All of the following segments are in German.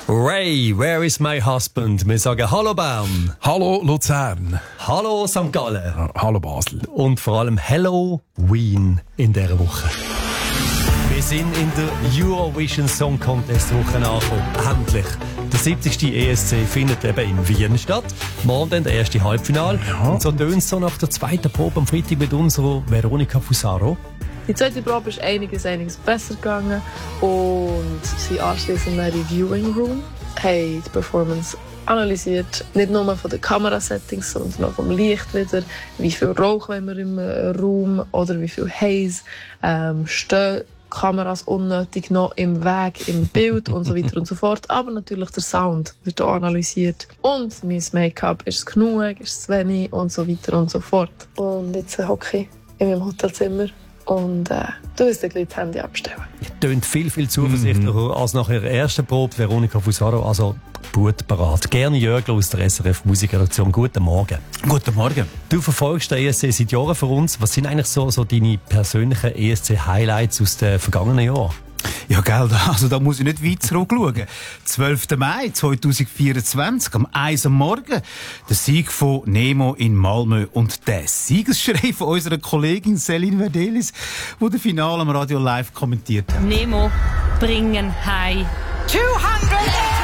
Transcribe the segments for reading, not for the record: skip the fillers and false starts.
Ray, where is my husband? Wir sagen Hallo Bern. Hallo Luzern. Hallo St. Gallen. Hallo Basel. Und vor allem Hello Wien in dieser Woche. Wir sind in der Eurovision Song Contest Woche angekommen. Endlich. Der 70. ESC findet eben in Wien statt. Morgen dann der erste Halbfinale. Ja. Und so tönt es so nach der zweiten Probe am Freitag mit unserer Veronica Fusaro. Die zweite Probe ist einiges besser gegangen und sie anschliessend in einem Reviewing Room haben die Performance analysiert, nicht nur von den Kamerasettings, sondern auch vom Licht wieder, wie viel Rauch haben wir im Raum oder wie viel Haze, stehen Kameras unnötig noch im Weg, im Bild und so weiter und so fort. Aber natürlich der Sound wird auch analysiert. Und mein Make-up, ist es genug, ist es zu wenig und so weiter und so fort. Und jetzt hocke ich in meinem Hotelzimmer und du wirst dir gleich das Handy abstellen. Tönt viel zuversichtlicher als nach ihrer ersten Probe, Veronica Fusaro. Also gut parat. Gerne Jörgl aus der SRF Musikredaktion. Guten Morgen. Guten Morgen. Du verfolgst den ESC seit Jahren für uns. Was sind eigentlich so deine persönlichen ESC-Highlights aus den vergangenen Jahren? Ja, gell, also da muss ich nicht weit zurückschauen. 12. Mai 2024, am 1 am Morgen, der Sieg von Nemo in Malmö und der Siegesschrei von unserer Kollegin Céline Verdelis, die das Finale am Radio live kommentiert hat. Nemo bringen heim 200!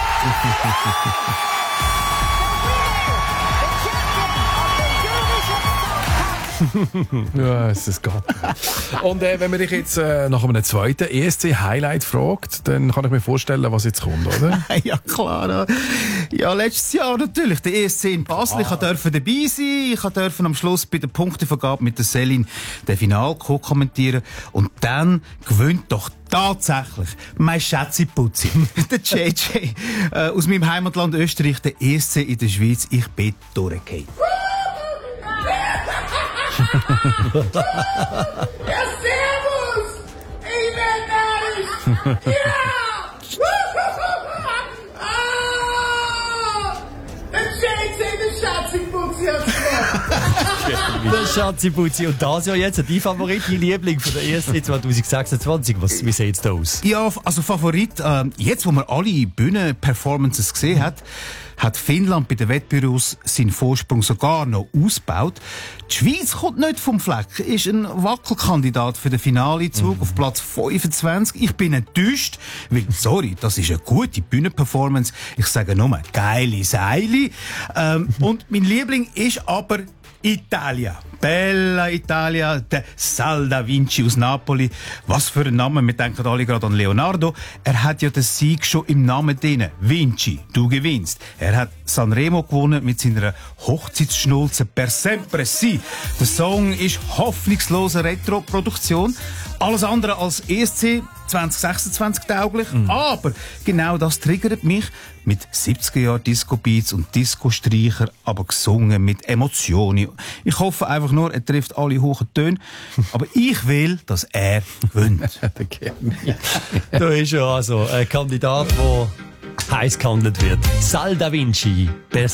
Ja, es geht. Und wenn man dich jetzt nach einem zweiten ESC-Highlight fragt, dann kann ich mir vorstellen, was jetzt kommt, oder? Ja, klar. Ja, letztes Jahr natürlich. Der ESC in Basel. Ich durfte dabei sein. Ich durfte am Schluss bei der Punktevergabe mit der Céline den Final kommentieren. Und dann gewinnt doch tatsächlich mein Schätziputzi, der JJ aus meinem Heimatland Österreich, der ESC in der Schweiz. Ich bin durchgefallen. Ja, servus! Ich bin neidisch! Ja! Der JJ, der Schatziputzi hat's gemacht! Der Schatziputzi. Und das ja jetzt dein Favorit, dein Liebling von der ESC 2026. Wie sieht es da aus? Ja, also Favorit, jetzt wo man alle Bühnenperformances gesehen hat Finnland bei den Wettbüros seinen Vorsprung sogar noch ausgebaut. Die Schweiz kommt nicht vom Fleck, ist ein Wackelkandidat für den Finalezug auf Platz 25. Ich bin enttäuscht, weil, sorry, das ist eine gute Bühnenperformance. Ich sage nur, geile Seile. Und mein Liebling ist aber Italia. Bella Italia, der Sal da Vinci aus Napoli. Was für ein Name, wir denken alle gerade an Leonardo. Er hat ja den Sieg schon im Namen drin. Vinci, du gewinnst. Er hat Sanremo gewonnen mit seiner Hochzeitsschnulze Per Sempre Si. Der Song ist hoffnungslose Retro-Produktion. Alles andere als ESC 2026 tauglich. Aber genau das triggert mich mit 70er-Jahr-Disco-Beats und Disco-Streicher, aber gesungen mit Emotionen. Ich hoffe einfach nur, er trifft alle hohen Töne. Aber ich will, dass er gewinnt. Da ist ja also ein Kandidat, der heiß gehandelt wird. Sal da Vinci.